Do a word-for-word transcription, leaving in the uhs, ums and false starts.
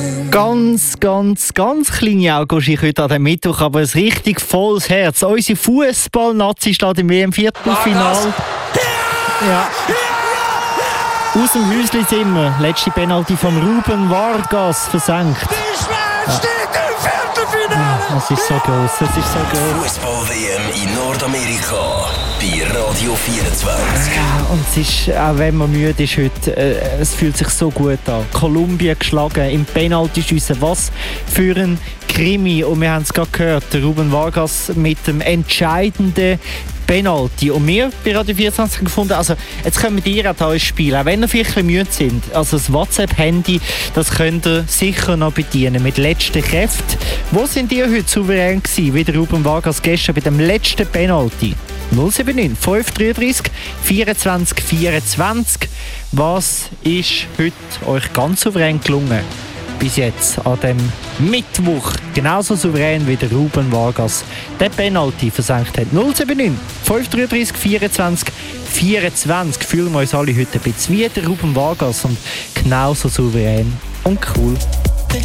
Ganz, ganz, ganz kleine Augen ich heute an dem Mittwoch, aber ein richtig volles Herz. Unsere Fußball-Nazi steht im W M-Viertelfinale. Ja. Aus dem Häuschen sind wir. Letzte Penalty von Ruben Vargas versenkt. Die Schweiz steht im Viertelfinale! Es ist so gross, es ist so gross. Fußball-W M in Nordamerika bei Radio vierundzwanzig. Ja, und es ist, auch wenn man müde ist heute, äh, es fühlt sich so gut an. Kolumbien geschlagen, im Penaltyschiessen. Was für ein Krimi. Und wir haben es gerade gehört, der Ruben Vargas mit dem entscheidenden Penalty. Und wir bei Radio vierundzwanzig haben gefunden, also jetzt können wir auch hier spielen, auch wenn ihr vielleicht ein bisschen müde sind. Also das WhatsApp-Handy, das könnt ihr sicher noch bedienen mit letzten Kräften. Wo sind ihr heute souverän gewesen, wie der Ruben Vargas gestern bei dem letzten Penalty? null sieben neun fünf drei drei vierundzwanzig vierundzwanzig. Was ist heute euch ganz souverän gelungen? Bis jetzt an dem Mittwoch genauso souverän wie der Ruben Vargas den Penalty versenkt hat. null sieben neun fünf drei drei vierundzwanzig vierundzwanzig. Fühlen wir uns alle heute ein bisschen wie der Ruben Vargas und genauso souverän und cool.